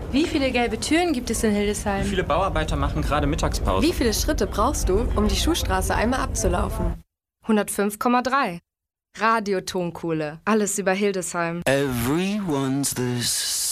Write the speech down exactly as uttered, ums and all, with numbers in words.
Wie viele gelbe Türen gibt es in Hildesheim? Wie viele Bauarbeiter machen gerade Mittagspause? Wie viele Schritte brauchst du, um die Schuhstraße einmal abzulaufen? hundertfünf Komma drei. Radiotonkohle. Alles über Hildesheim. Everyone's the